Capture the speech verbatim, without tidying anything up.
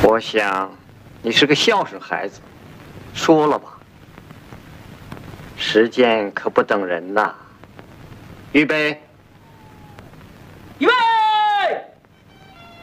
我想，你是个孝顺孩子，说了吧。时间可不等人呐。预备。